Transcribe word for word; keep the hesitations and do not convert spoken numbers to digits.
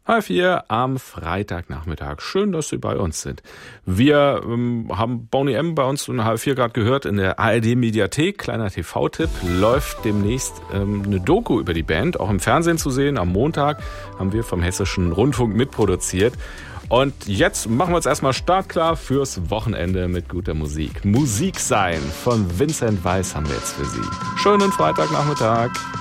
Halb vier am Freitagnachmittag. Schön, dass Sie bei uns sind. Wir ähm, haben Boney M. bei uns um halb vier gerade gehört in der A R D-Mediathek. Kleiner T V-Tipp, läuft demnächst ähm, eine Doku über die Band, auch im Fernsehen zu sehen. Am Montag haben wir vom Hessischen Rundfunk mitproduziert. Und jetzt machen wir uns erstmal startklar fürs Wochenende mit guter Musik. Musik sein von Vincent Weiss haben wir jetzt für Sie. Schönen Freitagnachmittag.